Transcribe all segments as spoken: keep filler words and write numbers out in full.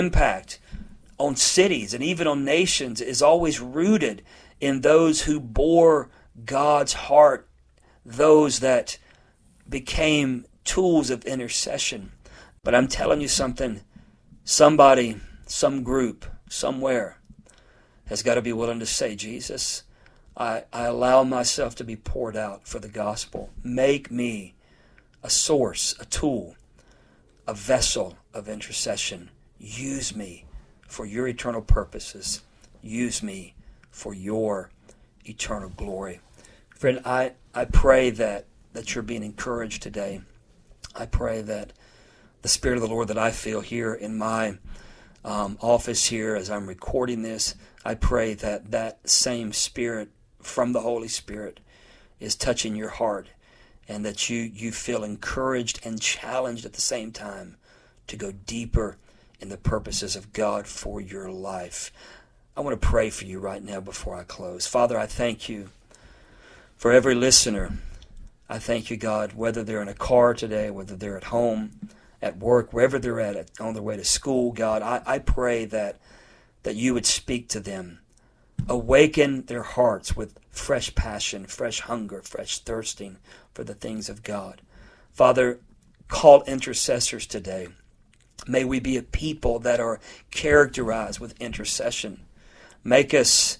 impact on cities and even on nations is always rooted in those who bore God's heart, those that became tools of intercession. But I'm telling you something, somebody, some group, somewhere has got to be willing to say, Jesus, I, I allow myself to be poured out for the gospel. Make me a source, a tool, a vessel of intercession. Use me for your eternal purposes. Use me for your eternal glory. Friend, I, I pray that, that you're being encouraged today. I pray that the Spirit of the Lord that I feel here in my um, office here as I'm recording this, I pray that that same Spirit from the Holy Spirit is touching your heart, and that you, you feel encouraged and challenged at the same time to go deeper in the purposes of God for your life. I want to pray for you right now before I close. Father, I thank you for every listener. I thank you, God, whether they're in a car today, whether they're at home, at work, wherever they're at, on their way to school, God, I, I pray that, that you would speak to them. Awaken their hearts with fresh passion, fresh hunger, fresh thirsting for the things of God. Father, call intercessors today. May we be a people that are characterized with intercession. Make us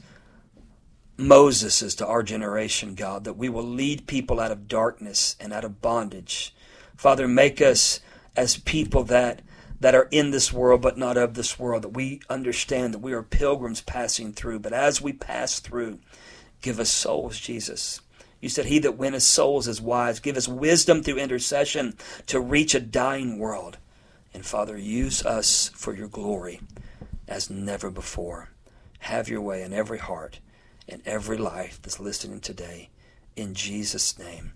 Moseses to our generation, God, that we will lead people out of darkness and out of bondage. Father, make us as people that that are in this world but not of this world, that we understand that we are pilgrims passing through. But as we pass through, give us souls, Jesus. You said, he that winneth souls is wise. Give us wisdom through intercession to reach a dying world. And Father, use us for your glory as never before. Have your way in every heart and every life that's listening today. In Jesus' name,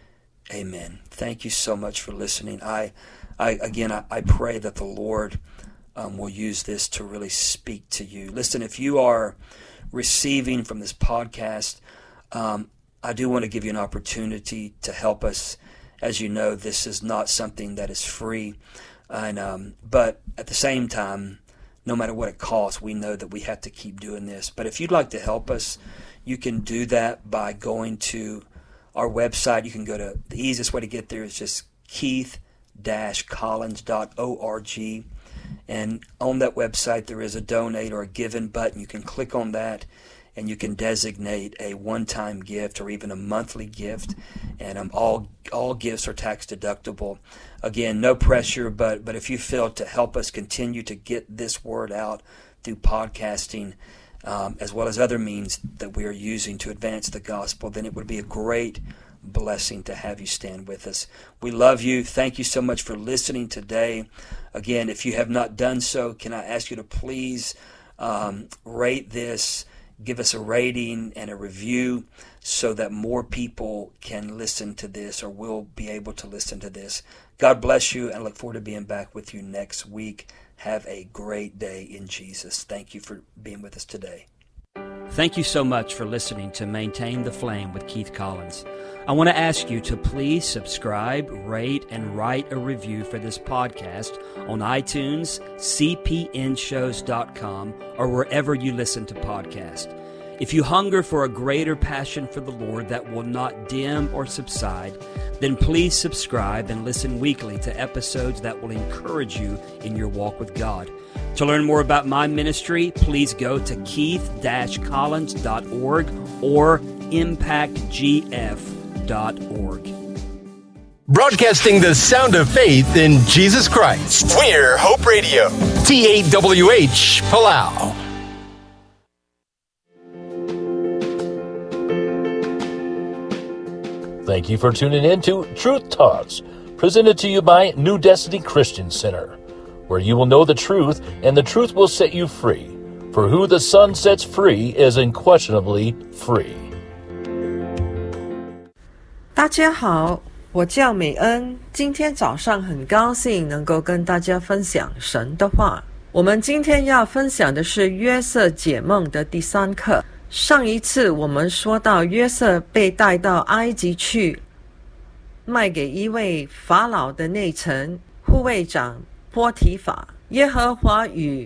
amen. Thank you so much for listening. I, I again, I, I pray that the Lord um, will use this to really speak to you. Listen, if you are receiving from this podcast, um, I do want to give you an opportunity to help us. As you know, this is not something that is free. And um, but at the same time, no matter what it costs, we know that we have to keep doing this. But if you'd like to help us, you can do that by going to our website. You can go to, the easiest way to get there is just keith dash collins dot org. And on that website, there is a donate or a given button. You can click on that, and you can designate a one-time gift or even a monthly gift. And um, all all gifts are tax deductible. Again, no pressure, but but if you feel to help us continue to get this word out through podcasting, um, as well as other means that we are using to advance the gospel, then it would be a great blessing to have you stand with us. We love you. Thank you so much for listening today. Again, if you have not done so, can I ask you to please um, rate this, give us a rating and a review so that more people can listen to this or will be able to listen to this. God bless you, and I look forward to being back with you next week. Have a great day in Jesus. Thank you for being with us today. Thank you so much for listening to Maintain the Flame with Keith Collins. I want to ask you to please subscribe, rate, and write a review for this podcast on iTunes, c p n shows dot com, or wherever you listen to podcasts. If you hunger for a greater passion for the Lord that will not dim or subside, then please subscribe and listen weekly to episodes that will encourage you in your walk with God. To learn more about my ministry, please go to keith dash collins dot org or impact g f dot org. Broadcasting the sound of faith in Jesus Christ. We're Hope Radio. T A W H, Palau. Thank you for tuning in to Truth Talks, presented to you by New Destiny Christian Center, where you will know the truth and the truth will set you free. For who the Son sets free is unquestionably free. 大家好，我叫美恩，今天早上很高兴能够跟大家分享神的话。我们今天要分享的是约瑟解梦的第三课。上一次我们说到约瑟被带到埃及去，卖给一位法老的内臣护卫长波提法。 耶和华与